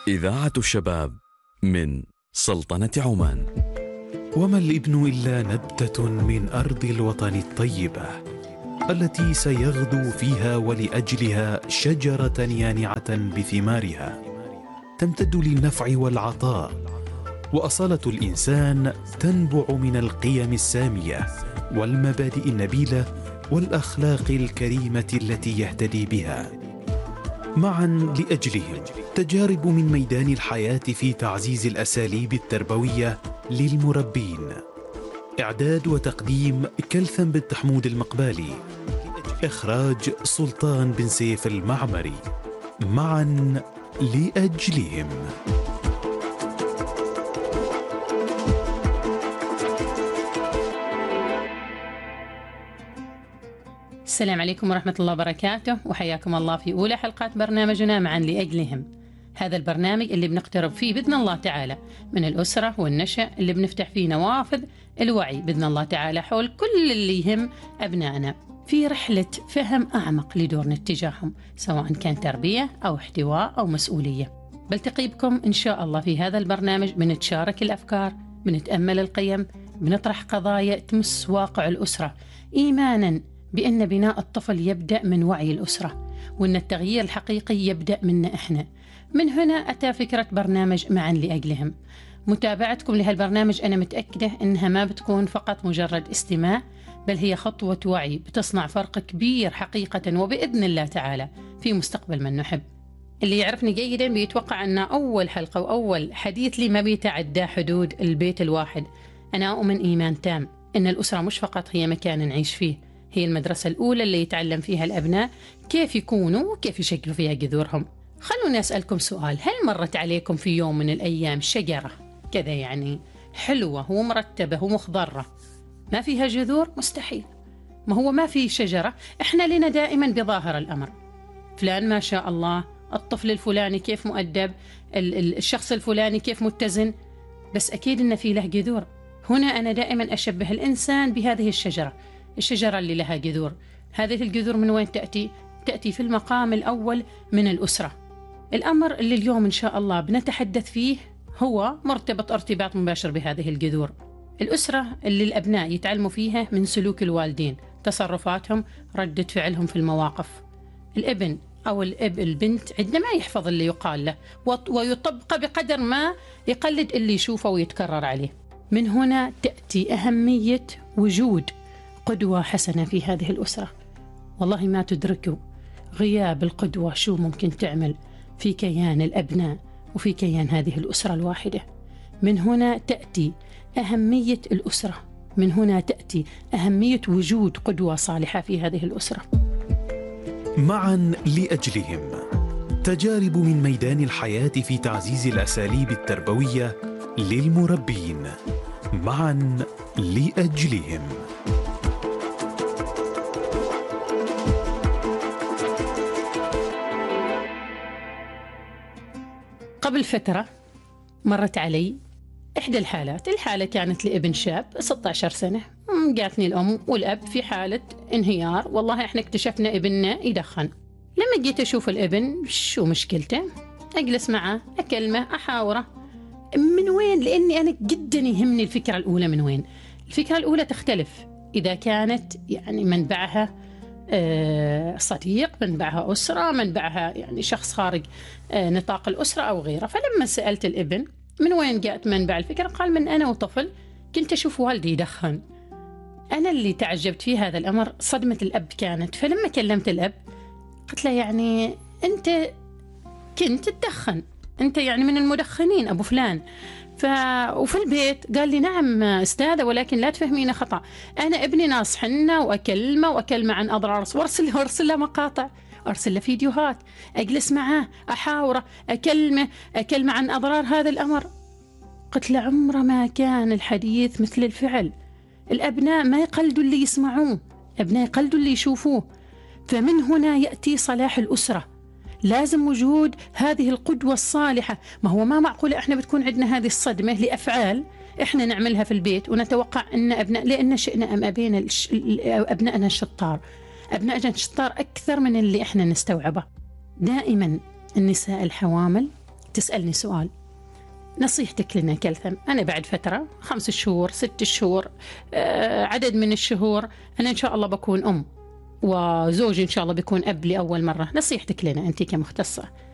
إذاعة الشباب من سلطنة عمان. وما الابن إلا نبتة من أرض الوطن الطيبة التي سيغدو فيها ولأجلها شجرة يانعة بثمارها تمتد للنفع والعطاء. وأصالة الإنسان تنبع من القيم السامية والمبادئ النبيلة والأخلاق الكريمة التي يهتدي بها. معا لأجلهم تجارب من ميدان الحياة في تعزيز الأساليب التربوية للمربين. إعداد وتقديم كلثم بن حمود المقبالي. إخراج سلطان بن سيف المعمري. معا لأجلهم. السلام عليكم ورحمة الله وبركاته، وحياكم الله في أولى حلقات برنامجنا معا لأجلهم. هذا البرنامج اللي بنقترب فيه بإذن الله تعالى من الأسرة والنشأ، اللي بنفتح فيه نوافذ الوعي بإذن الله تعالى حول كل اللي يهم أبنائنا في رحلة فهم أعمق لدورنا اتجاههم، سواء كان تربية أو احتواء أو مسؤولية. بلتقي بكم إن شاء الله في هذا البرنامج، بنتشارك الأفكار، بنتأمل القيم، بنطرح قضايا تمس واقع الأسرة، إيمانا بأن بناء الطفل يبدأ من وعي الأسرة، وأن التغيير الحقيقي يبدأ منا إحنا. من هنا أتى فكرة برنامج معا لأجلهم. متابعتكم لهالبرنامج أنا متأكدة أنها ما بتكون فقط مجرد استماع، بل هي خطوة وعي بتصنع فرق كبير حقيقة وبإذن الله تعالى في مستقبل من نحب. اللي يعرفني جيدا بيتوقع أن أول حلقة وأول حديث لي ما بيتعدى حدود البيت الواحد. أنا أؤمن إيمان تام أن الأسرة مش فقط هي مكان نعيش فيه، هي المدرسة الأولى اللي يتعلم فيها الأبناء كيف يكونوا وكيف يشكلوا فيها جذورهم. خلوني أسألكم سؤال، هل مرت عليكم في يوم من الأيام شجرة كذا يعني حلوة ومرتبة ومخضرة ما فيها جذور؟ مستحيل. ما هو ما في شجرة، إحنا لنا دائما بظاهر الأمر، فلان ما شاء الله، الطفل الفلاني كيف مؤدب، الشخص الفلاني كيف متزن، بس أكيد إن في له جذور. هنا أنا دائما أشبه الإنسان بهذه الشجرة اللي لها جذور. هذه الجذور من وين تأتي؟ تأتي في المقام الأول من الأسرة. الأمر اللي اليوم إن شاء الله بنتحدث فيه هو مرتبط ارتباط مباشر بهذه الجذور. الأسرة اللي الأبناء يتعلموا فيها من سلوك الوالدين، تصرفاتهم، ردة فعلهم في المواقف. الابن أو البنت عندما يحفظ اللي يقال له ويطبق بقدر ما يقلد اللي يشوفه ويتكرر عليه. من هنا تأتي أهمية وجود قدوة حسنة في هذه الأسرة. والله ما تدركوا غياب القدوة شو ممكن تعمل في كيان الأبناء وفي كيان هذه الأسرة الواحدة. من هنا تأتي أهمية الأسرة، من هنا تأتي أهمية وجود قدوة صالحة في هذه الأسرة. معا لأجلهم تجارب من ميدان الحياة في تعزيز الأساليب التربوية للمربين. معا لأجلهم. قبل فترة مرت علي إحدى الحالة كانت لابن شاب 16 سنة. جاتني الأم والأب في حالة انهيار، والله إحنا اكتشفنا ابننا يدخن. لما جيت أشوف الابن شو مشكلته، أجلس معه أكلمه أحاوره من وين، لأني أنا جدا يهمني الفكرة الأولى من وين. الفكرة الأولى تختلف إذا كانت يعني منبعها صديق، منبعها أسرة، منبعها يعني شخص خارج نطاق الأسرة أو غيره. فلما سألت الابن من وين جاءت منبع الفكرة، قال من أنا وطفل كنت أشوف والدي يدخن. أنا اللي تعجبت في هذا الأمر صدمة الأب كانت. فلما كلمت الأب قلت له يعني أنت كنت تدخن، أنت يعني من المدخنين أبو فلان. وفي البيت قال لي نعم أستاذة، ولكن لا تفهمين خطأ، أنا ابني ناصحنا وأكلمه عن أضرار، وأرسل له مقاطع، أرسل له فيديوهات، أجلس معاه أحاوره أكلمه عن أضرار هذا الأمر. قلت له عمره ما كان الحديث مثل الفعل. الأبناء ما يقلدوا اللي يسمعوه، أبناء يقلدوا اللي يشوفوه. فمن هنا يأتي صلاح الأسرة، لازم وجود هذه القدوة الصالحة. ما هو ما معقول إحنا بتكون عندنا هذه الصدمة لأفعال إحنا نعملها في البيت ونتوقع أن أبناء، لأن شئنا أم أبينا أبنائنا الشطار، أبنائنا الشطار أكثر من اللي إحنا نستوعبه. دائما النساء الحوامل تسألني سؤال، نصيحتك لنا كلثم، أنا بعد فترة 5 شهور 6 شهور عدد من الشهور أنا إن شاء الله بكون أم، وزوجي إن شاء الله بيكون أب لأول مرة، نصيحتك لنا أنت كمختصة